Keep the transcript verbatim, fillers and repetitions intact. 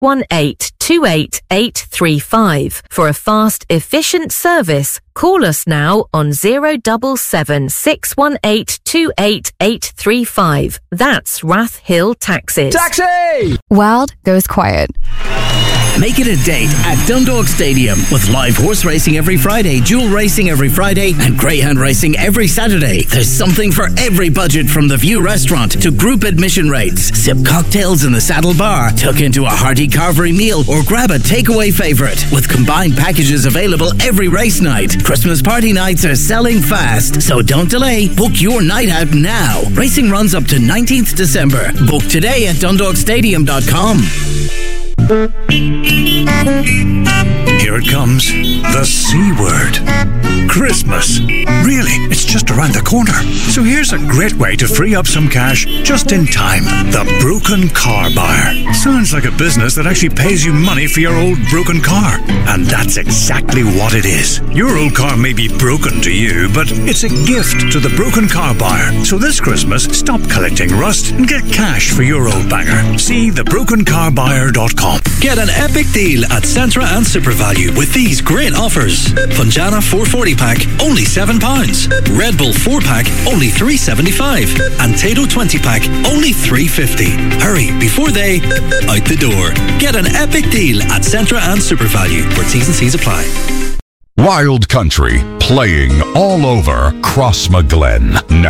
one eight two eight eight three five. For a fast, efficient service, call us now on zero seven seven six one eight two eight eight three five. That's Rath Hill Taxis. Taxi! Wild goes quiet. Make it a date at Dundalk Stadium with live horse racing every Friday, dual racing every Friday, and greyhound racing every Saturday. There's something for every budget, from the View Restaurant to group admission rates. Sip cocktails in the Saddle Bar, tuck into a hearty carvery meal, or grab a takeaway favourite. With combined packages available every race night. Christmas party nights are selling fast, so don't delay. Book your night out now. Racing runs up to nineteenth December. Book today at dundalk stadium dot com. Here it comes, the C word. Christmas. Really, it's just around the corner. So here's a great way to free up some cash just in time. The Broken Car Buyer. Sounds like a business that actually pays you money for your old broken car. And that's exactly what it is. Your old car may be broken to you, but it's a gift to the Broken Car Buyer. So this Christmas, stop collecting rust and get cash for your old banger. See the broken car buyer dot com. Get an epic deal at Centra and SuperValue with these great offers. Funjana four forty pack, only seven pounds. Red Bull four pack, only three seventy-five. And Tato twenty pack, only three fifty. Hurry before they out the door. Get an epic deal at Centra and SuperValue, where T's and C's apply. Wild Country, playing all over Crossmaglen. Now